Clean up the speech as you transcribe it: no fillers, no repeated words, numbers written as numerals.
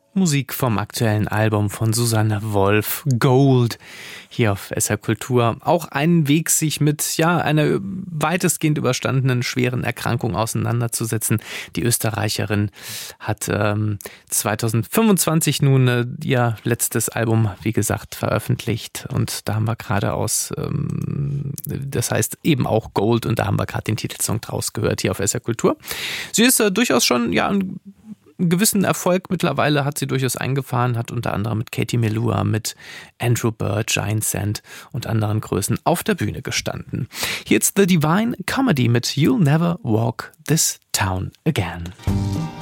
Musik vom aktuellen Album von Susanne Wolf, Gold, hier auf SR Kultur. Auch ein Weg, sich mit einer weitestgehend überstandenen schweren Erkrankung auseinanderzusetzen. Die Österreicherin hat 2025 nun ihr letztes Album, wie gesagt, veröffentlicht. Und da haben wir gerade das heißt eben auch Gold, und da haben wir gerade den Titelsong draus gehört, hier auf SR Kultur. Sie ist durchaus schon, einen gewissen Erfolg mittlerweile hat sie durchaus eingefahren, hat unter anderem mit Katie Melua, mit Andrew Bird, Giant Sand und anderen Größen auf der Bühne gestanden. Hier ist The Divine Comedy mit You'll Never Walk This Town Again.